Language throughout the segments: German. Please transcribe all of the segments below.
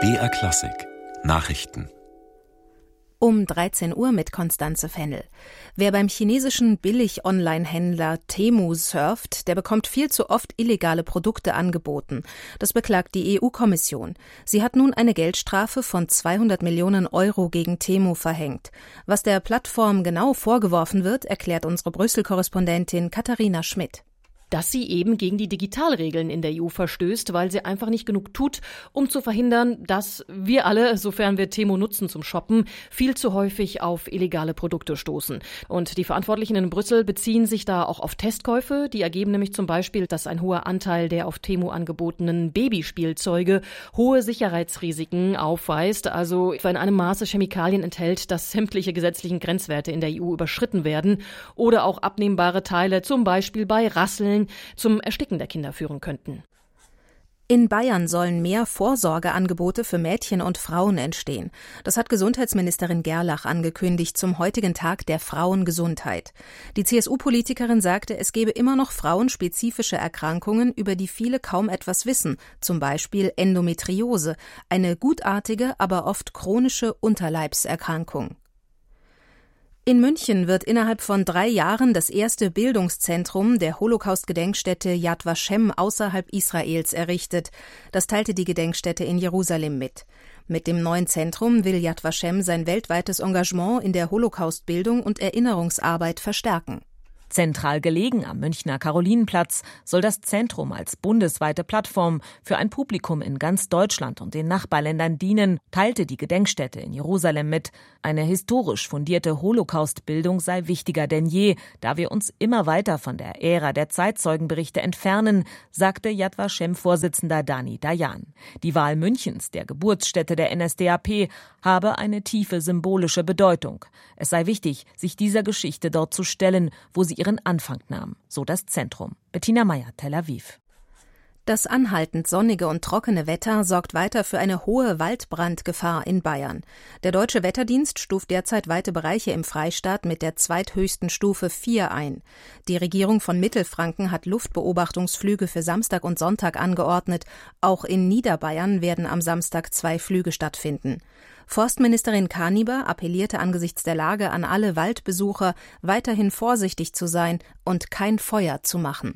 BR Klassik Nachrichten. Um 13 Uhr mit Constanze Fennel. Wer beim chinesischen Billig-Online-Händler Temu surft, der bekommt viel zu oft illegale Produkte angeboten. Das beklagt die EU-Kommission. Sie hat nun eine Geldstrafe von 200 Millionen Euro gegen Temu verhängt. Was der Plattform genau vorgeworfen wird, erklärt unsere Brüssel-Korrespondentin Katharina Schmidt. Dass sie eben gegen die Digitalregeln in der EU verstößt, weil sie einfach nicht genug tut, um zu verhindern, dass wir alle, sofern wir Temu nutzen zum Shoppen, viel zu häufig auf illegale Produkte stoßen. Und die Verantwortlichen in Brüssel beziehen sich da auch auf Testkäufe. Die ergeben nämlich zum Beispiel, dass ein hoher Anteil der auf Temu angebotenen Babyspielzeuge hohe Sicherheitsrisiken aufweist, also etwa in einem Maße Chemikalien enthält, dass sämtliche gesetzlichen Grenzwerte in der EU überschritten werden oder auch abnehmbare Teile, zum Beispiel bei Rasseln, zum Ersticken der Kinder führen könnten. In Bayern sollen mehr Vorsorgeangebote für Mädchen und Frauen entstehen. Das hat Gesundheitsministerin Gerlach angekündigt zum heutigen Tag der Frauengesundheit. Die CSU-Politikerin sagte, es gebe immer noch frauenspezifische Erkrankungen, über die viele kaum etwas wissen, zum Beispiel Endometriose, eine gutartige, aber oft chronische Unterleibserkrankung. In München wird innerhalb von 3 Jahren das erste Bildungszentrum der Holocaust-Gedenkstätte Yad Vashem außerhalb Israels errichtet. Das teilte die Gedenkstätte in Jerusalem mit. Mit dem neuen Zentrum will Yad Vashem sein weltweites Engagement in der Holocaust-Bildung und Erinnerungsarbeit verstärken. Zentral gelegen am Münchner Karolinenplatz soll das Zentrum als bundesweite Plattform für ein Publikum in ganz Deutschland und den Nachbarländern dienen, teilte die Gedenkstätte in Jerusalem mit. Eine historisch fundierte Holocaust-Bildung sei wichtiger denn je, da wir uns immer weiter von der Ära der Zeitzeugenberichte entfernen, sagte Yad Vashem-Vorsitzender Dani Dayan. Die Wahl Münchens, der Geburtsstätte der NSDAP, habe eine tiefe symbolische Bedeutung. Es sei wichtig, sich dieser Geschichte dort zu stellen, wo sie ihren Anfang nahm, so das Zentrum. Bettina Meyer, Tel Aviv. Das anhaltend sonnige und trockene Wetter sorgt weiter für eine hohe Waldbrandgefahr in Bayern. Der Deutsche Wetterdienst stuft derzeit weite Bereiche im Freistaat mit der zweithöchsten Stufe 4 ein. Die Regierung von Mittelfranken hat Luftbeobachtungsflüge für Samstag und Sonntag angeordnet. Auch in Niederbayern werden am Samstag 2 Flüge stattfinden. Forstministerin Kaniber appellierte angesichts der Lage an alle Waldbesucher, weiterhin vorsichtig zu sein und kein Feuer zu machen.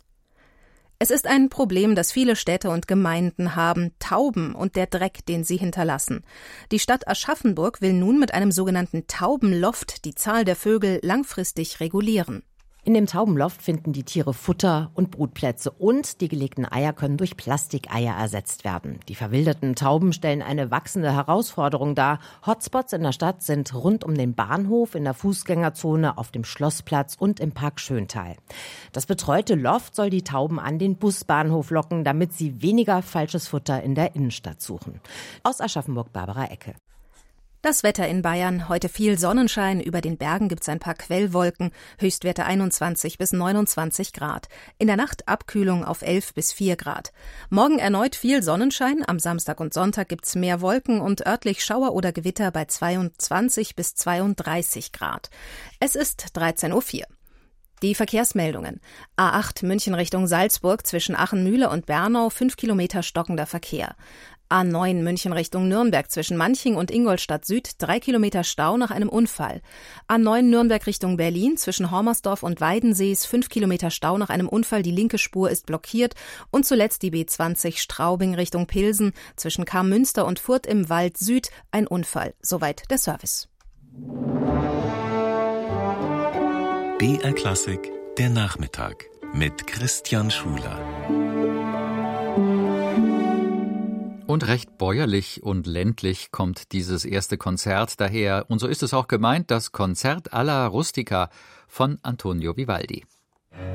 Es ist ein Problem, das viele Städte und Gemeinden haben, Tauben und der Dreck, den sie hinterlassen. Die Stadt Aschaffenburg will nun mit einem sogenannten Taubenloft die Zahl der Vögel langfristig regulieren. In dem Taubenloft finden die Tiere Futter und Brutplätze und die gelegten Eier können durch Plastikeier ersetzt werden. Die verwilderten Tauben stellen eine wachsende Herausforderung dar. Hotspots in der Stadt sind rund um den Bahnhof, in der Fußgängerzone, auf dem Schlossplatz und im Park Schöntal. Das betreute Loft soll die Tauben an den Busbahnhof locken, damit sie weniger falsches Futter in der Innenstadt suchen. Aus Aschaffenburg Barbara Ecke. Das Wetter in Bayern. Heute viel Sonnenschein. Über den Bergen gibt's ein paar Quellwolken. Höchstwerte 21 bis 29 Grad. In der Nacht Abkühlung auf 11 bis 4 Grad. Morgen erneut viel Sonnenschein. Am Samstag und Sonntag gibt's mehr Wolken und örtlich Schauer oder Gewitter bei 22 bis 32 Grad. Es ist 13:04 Uhr. Die Verkehrsmeldungen. A8 München Richtung Salzburg zwischen Achenmühle und Bernau 5 Kilometer stockender Verkehr. A9 München Richtung Nürnberg zwischen Manching und Ingolstadt Süd 3 Kilometer Stau nach einem Unfall. A9 Nürnberg Richtung Berlin zwischen Hormersdorf und Weidensees 5 Kilometer Stau nach einem Unfall, die linke Spur ist blockiert. Und zuletzt die B20 Straubing Richtung Pilsen zwischen Karmünster und Furth im Wald Süd ein Unfall. Soweit der Service. BR Klassik, der Nachmittag mit Christian Schuler. Und recht bäuerlich und ländlich kommt dieses erste Konzert daher. Und so ist es auch gemeint, das Konzert alla Rustica von Antonio Vivaldi.